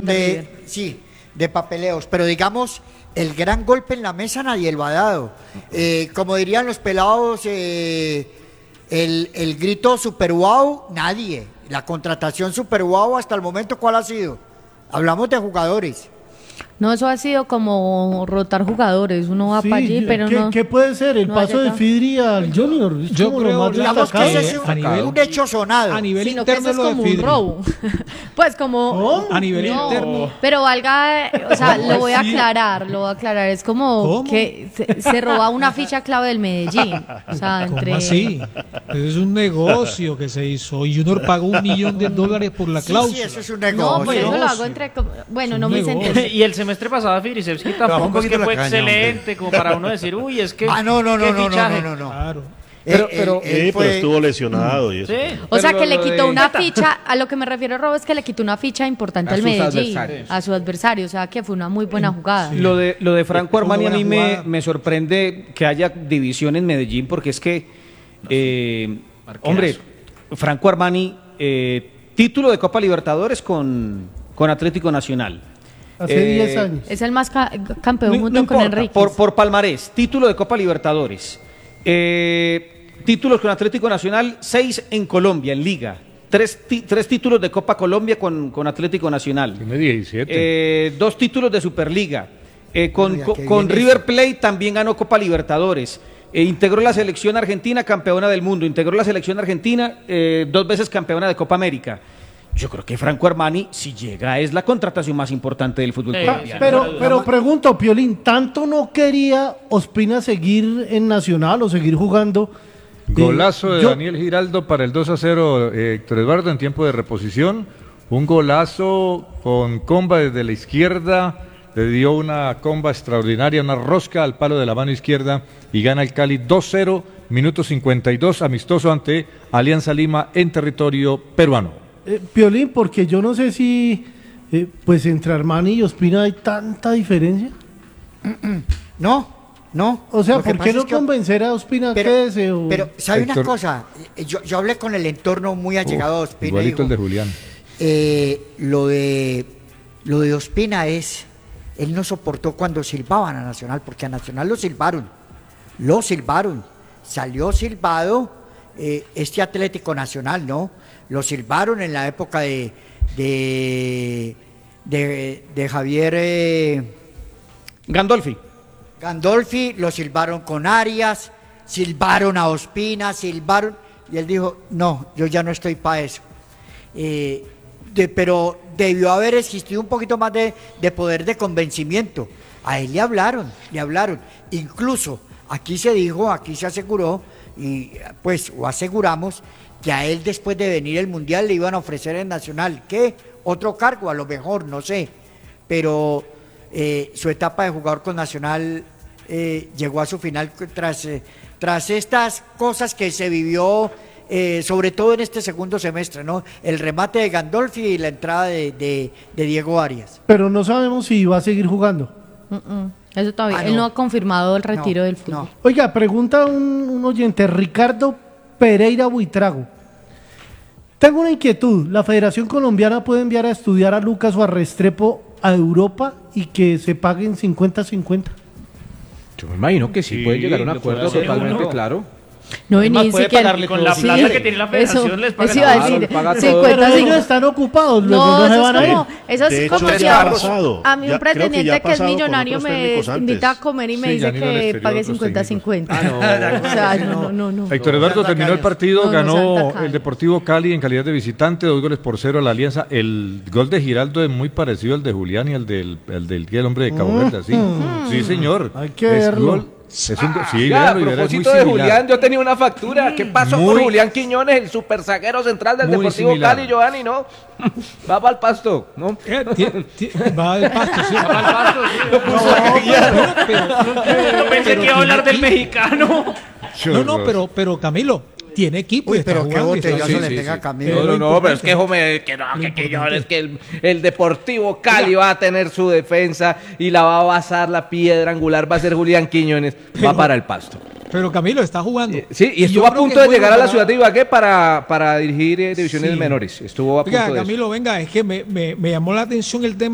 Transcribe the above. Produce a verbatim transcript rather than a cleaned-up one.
de, de sí, de papeleos, pero digamos, el gran golpe en la mesa nadie lo ha dado. Eh, como dirían los pelados, eh, el, el grito super wow, nadie. La contratación super wow hasta el momento, ¿cuál ha sido? Hablamos de jugadores. No, eso ha sido como rotar jugadores, uno va Sí, para allí, pero ¿qué, no. ¿Qué puede ser? El no paso de llega. Fidri al Junior. Es Yo como creo, lo más Digamos que destacado. ese es un, a nivel- un hecho sonado. A nivel Sino que interno eso es lo de como un Fidri. robo. Pues como... ¿Cómo? A nivel No, interno. pero valga, o sea, ¿Cómo lo voy a así? aclarar, lo voy a aclarar. Es como ¿Cómo? que se, se roba una ficha clave del Medellín. O sea, entre... ¿Cómo así? Eso es un negocio que se hizo y Junior pagó un millón de dólares por la Sí, cláusula. sí, eso es un No, negocio. por eso lo negocio. hago entre... com- Bueno, Es no un me hice negocio. entender. Y el semestre pasado Firisevski tampoco es poquito que la fue caña, excelente como para uno decir, uy, es que Ah, no, no, qué no, no, no, fichaje. no, no, no. Claro. Pero- Eh, pero- él- él Sí, fue- pero estuvo lesionado y eso. Sí. O sea, Pero que le lo quitó de- una ficha, a lo que me refiero, Robo, es que le quitó una ficha importante A al sus Medellín, adversarios. a su adversario, o sea, que fue una muy buena jugada. Lo de, lo de Franco Fue una Armani a mí buena me, jugada. me sorprende que haya división en Medellín porque es que, eh, hombre, Franco Armani, eh, título de Copa Libertadores con, con Atlético Nacional. Hace Eh, diez años. Es el más ca- campeón No- junto no con importa, Enrique. por, por palmarés, título de Copa Libertadores. Eh, títulos con Atlético Nacional, seis en Colombia, en Liga. Tres, ti- tres títulos de Copa Colombia con, con Atlético Nacional. Tiene diecisiete. Eh, dos títulos de Superliga. Eh, con Mira, con- qué con bien River eso. Plate también ganó Copa Libertadores. Eh, integró la selección argentina, campeona del mundo. Integró la selección argentina, eh, dos veces campeona de Copa América. Yo creo que Franco Armani, si llega, es la contratación más importante del fútbol Eh, colombiano. Pero, pero pregunto, Piolín, ¿tanto no quería Ospina seguir en Nacional o seguir jugando? Golazo Eh, de yo- Daniel Giraldo para el dos a cero, eh, Héctor Eduardo, en tiempo de reposición. Un golazo con comba desde la izquierda. Le dio una comba extraordinaria, una rosca al palo de la mano izquierda y gana el Cali dos cero, minuto cincuenta y dos, amistoso ante Alianza Lima en territorio peruano. Eh, Piolín, porque yo no sé si eh, pues entre Armani y Ospina hay tanta diferencia. No, no. O sea, Lo que ¿por pasa qué no es que- convencer a Ospina Pero, que ese? o- pero ¿sabe una Héctor- cosa? Eh, Yo, yo hablé con el entorno muy allegado de Ospina. y Igualito el dijo, de Julián. eh, lo de lo de Ospina es, él no soportó cuando silbaban a Nacional, porque a Nacional lo silbaron, lo silbaron, salió silbado eh, este Atlético Nacional, ¿no? Lo silbaron en la época de de, de, de Javier eh, Gandolfi. Gandolfi, lo silbaron con Arias, silbaron a Ospina, silbaron, y él dijo, no, yo ya no estoy para eso. Eh, de- pero debió haber existido un poquito más de, de poder de convencimiento. A él le hablaron, le hablaron. Incluso aquí se dijo, aquí se aseguró, y pues, o aseguramos, que a él después de venir el Mundial le iban a ofrecer en Nacional, ¿qué? Otro cargo, a lo mejor, no sé. Pero eh, su etapa de jugador con Nacional eh, llegó a su final tras, eh, tras estas cosas que se vivió, eh, sobre todo en este segundo semestre, ¿no? El remate de Gandolfi y la entrada de, de- de Diego Arias. Pero no sabemos si va a seguir jugando. Mm, mm. Eso todavía, Ah, él no. no ha confirmado el retiro No, del fútbol. no. Oiga, pregunta un, un oyente, Ricardo Pereira Buitrago. Tengo una inquietud. ¿La Federación Colombiana puede enviar a estudiar a Lucas o a Restrepo a Europa y que se paguen cincuenta cincuenta? Yo me imagino que sí, Sí, puede llegar a un lo puede acuerdo hacer totalmente uno. claro. No, y Es más, ni puede siquiera pagarle con la todo. plata Sí, que tiene la federación eso, les pagan eso iba a todo. decir, Le paga todo. cincuenta, Pero ellos cincuenta. están ocupados, luego No, no, se eso van es a ir. como, eso De es hecho, como ya si ha a, pasado. a mí Ya- un creo que ya pretendiente ha que, es pasado con millonario otros me técnicos antes. invita a comer y me Sí, dice ya han ido al que exterior pague otros cincuenta técnicos. cincuenta. Ah, no. O sea, no, no, no. Héctor No, Eduardo sean terminó el tacaños. partido, No, no sean ganó tacaños. el Deportivo Cali en calidad de visitante, dos goles por cero a la Alianza. El gol de Giraldo es muy parecido al de Julián y al del, al del, el hombre de Cabo Verde, sí. Sí, señor. Hay que Es verlo. gol- es un go- sí, Ya, a véalo y verá, es muy propósito de similar. Julián, yo tenía una factura. ¿Qué pasó Muy- con Julián Quiñones, el super zaguero central del Muy Deportivo similar. Cali, Giovanni, no? Va para el pasto, ¿no? Eh, ti- ti- Va al pasto, sí. Al pasto, sí. Pero- Yo pensé pero que iba a hablar del tiene mexicano. No, no, pero, pero Camilo, tiene equipo y Uy, está pero qué jugando y está- botellazo sí, le sí, pega sí. a Camilo. No, no, lo no, pero es importante- que, Jome, que no, lo que, que yo, importante- es que el, el Deportivo Cali va a tener su defensa y la va a basar, la piedra angular va a ser Julián Quiñones, va Pero- para el pasto. Pero Camilo está jugando. Eh, Sí, y yo estuvo a creo punto que de es llegar bueno a la para- ciudad de Ibagué para, para dirigir eh, divisiones Sí. menores. Estuvo a punto Oiga, de eso. Camilo, venga, es que me, me, me llamó la atención el tema.